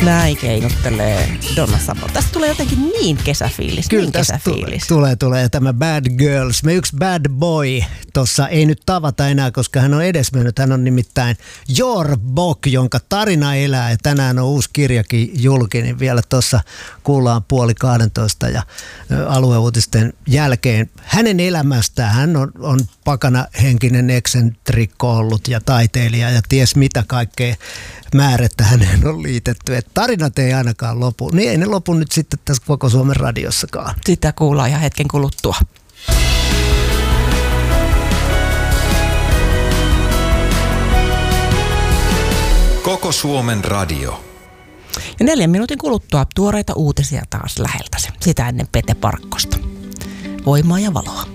Näin keinuttelee Donna Summer. Tästä tulee jotenkin niin kesäfiilis. Kyllä niin tästä kesäfiilis. tulee tämä Bad Girls. Me yksi bad boy tuossa ei nyt tavata enää, koska hän on edesmennyt. Hän on nimittäin Jor Bok, jonka tarina elää ja tänään on uusi kirjakin julki, niin vielä tuossa kuullaan 11:30 ja alueuutisten jälkeen. Hänen elämästään hän on pakana henkinen eksentrikko ollut ja taiteilija ja ties mitä kaikkea määrettä häneen on liitetty. Et tarinat ei ainakaan lopu. Niin ei ne lopu nyt sitten tässä koko Suomen radiossakaan. Sitä kuullaan ihan hetken kuluttua. Koko Suomen radio. Ja 4 minuutin kuluttua tuoreita uutisia taas läheltäsi. Sitä ennen Pete Parkkosta. Voimaa ja valoa.